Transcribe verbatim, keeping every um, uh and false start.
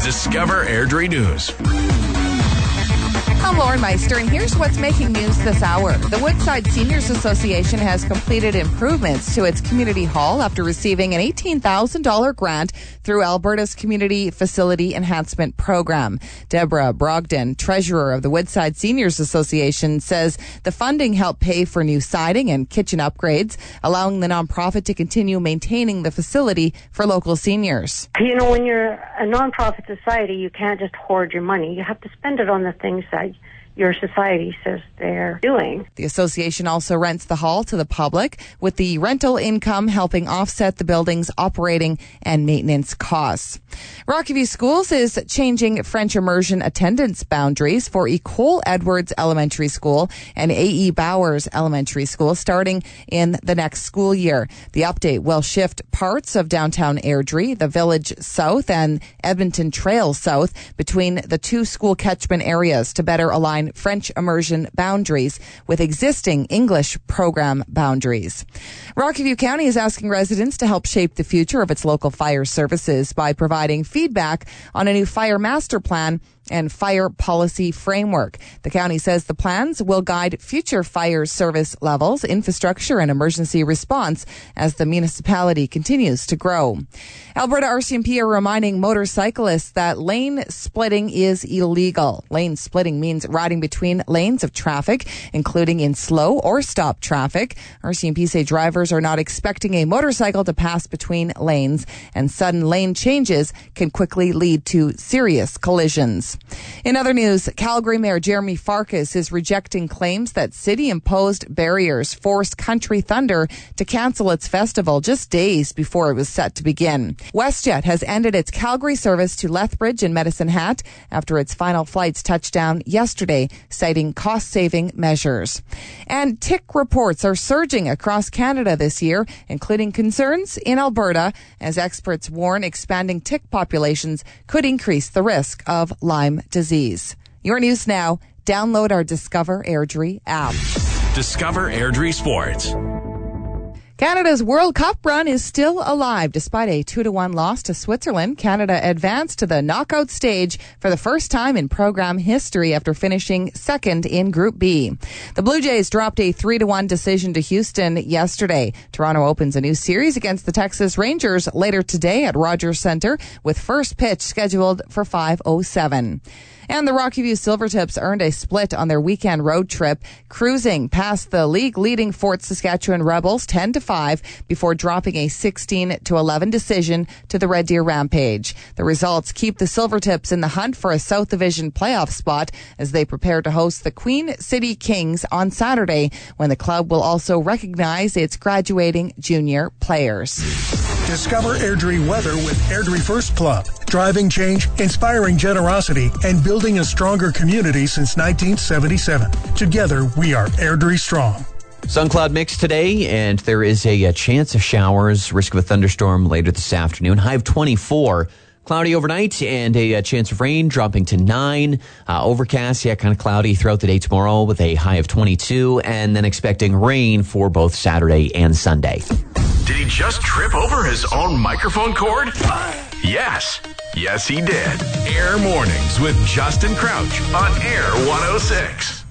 Discover Airdrie News. I'm Lauren Meister, and here's what's making news this hour. The Woodside Seniors Association has completed improvements to its community hall after receiving an eighteen thousand dollars grant through Alberta's Community Facility Enhancement Program. Deborah Brogdon, treasurer of the Woodside Seniors Association, says the funding helped pay for new siding and kitchen upgrades, allowing the nonprofit to continue maintaining the facility for local seniors. You know, when you're a nonprofit society, you can't just hoard your money. You have to spend it on the things that your society says they're doing. The association also rents the hall to the public, with the rental income helping offset the building's operating and maintenance costs. Rocky Schools is changing French immersion attendance boundaries for Ecole Edwards Elementary School and A E Bowers Elementary School starting in the next school year. The update will shift parts of downtown Airdrie, the Village South, and Edmonton Trail South between the two school catchment areas to better align French immersion boundaries with existing English program boundaries. Rocky County is asking residents to help shape the future of its local fire services by providing feedback on a new fire master plan and fire policy framework. The county says the plans will guide future fire service levels, infrastructure, and emergency response as the municipality continues to grow. Alberta R C M P are reminding motorcyclists that lane splitting is illegal. Lane splitting means riding between lanes of traffic, including in slow or stop traffic. R C M P say drivers are not expecting a motorcycle to pass between lanes, and sudden lane changes can quickly lead to serious collisions. In other news, Calgary Mayor Jeremy Farkas is rejecting claims that city-imposed barriers forced Country Thunder to cancel its festival just days before it was set to begin. WestJet has ended its Calgary service to Lethbridge and Medicine Hat after its final flights touched down yesterday, citing cost-saving measures. And tick reports are surging across Canada this year, including concerns in Alberta, as experts warn expanding tick populations could increase the risk of Lyme disease. Your news now. Download our Discover Airdrie app. Discover Airdrie Sports. Canada's World Cup run is still alive. Despite a two to one loss to Switzerland, Canada advanced to the knockout stage for the first time in program history after finishing second in Group B. The Blue Jays dropped a three to one decision to Houston yesterday. Toronto opens a new series against the Texas Rangers later today at Rogers Centre, with first pitch scheduled for five oh seven. And the Rocky View Silvertips earned a split on their weekend road trip, cruising past the league-leading Fort Saskatchewan Rebels ten to five before dropping a sixteen to eleven decision to the Red Deer Rampage. The results keep the Silvertips in the hunt for a South Division playoff spot as they prepare to host the Queen City Kings on Saturday, when the club will also recognize its graduating junior players. Discover Airdrie weather with Airdrie First Club. Driving change, inspiring generosity, and building a stronger community since nineteen seventy-seven. Together, we are Airdrie Strong. Sun cloud mix today, and there is a, a chance of showers, risk of a thunderstorm later this afternoon. High of twenty-four. Cloudy overnight and a, a chance of rain dropping to nine. Uh, overcast, yeah, kind of cloudy throughout the day tomorrow with a high of twenty-two, and then expecting rain for both Saturday and Sunday. Did he just trip over his own microphone cord? Yes. Yes, he did. Air Mornings with Justin Crouch on Air one oh six.